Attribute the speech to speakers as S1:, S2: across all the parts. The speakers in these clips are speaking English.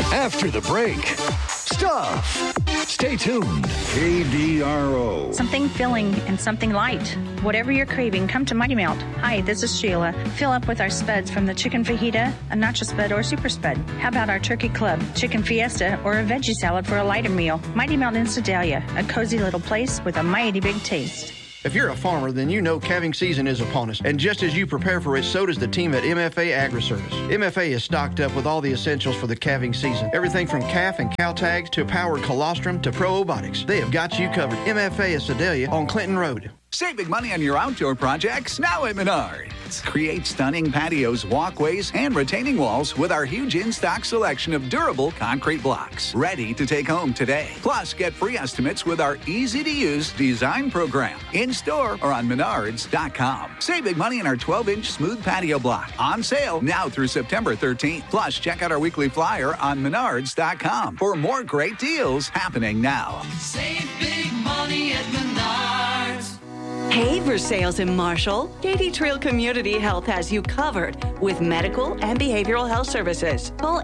S1: After the break, stuff. Stay tuned. KDRO.
S2: Something filling and something light. Whatever you're craving, come to Mighty Melt. Hi, this is Sheila. Fill up with our spuds from the chicken fajita, a nacho spud, or super spud. How about our turkey club, chicken fiesta, or a veggie salad for a lighter meal? Mighty Melt in Sedalia, a cozy little place with a mighty big taste.
S3: If you're a farmer, then you know calving season is upon us. And just as you prepare for it, so does the team at MFA Agri-Service. MFA is stocked up with all the essentials for the calving season. Everything from calf and cow tags to powered colostrum to probiotics. They have got you covered. MFA is Sedalia on Clinton Road.
S4: Save big money on your outdoor projects now at Menards. Create stunning patios, walkways, and retaining walls with our huge in-stock selection of durable concrete blocks. Ready to take home today. Plus, get free estimates with our easy-to-use design program. In-store or on Menards.com. Save big money on our 12-inch smooth patio block. On sale now through September 13th. Plus, check out our weekly flyer on Menards.com for more great deals happening now.
S5: Save big money at Menards.
S6: Hey, Versailles in Marshall, Katy Trail Community Health has you covered with medical and behavioral health services. Call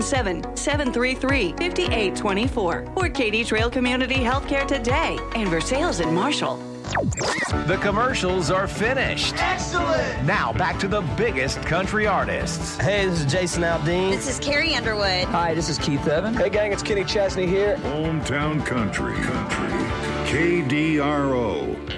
S6: 877-733-5824 for Katy Trail Community Healthcare today in Versailles in Marshall.
S7: The commercials are finished.
S5: Excellent!
S7: Now back to the biggest country artists.
S8: Hey, this is Jason Aldean.
S9: This is Carrie Underwood.
S8: Hi, this is Keith Evan.
S10: Hey, gang, it's Kenny Chesney here.
S1: Hometown Country. KDRO.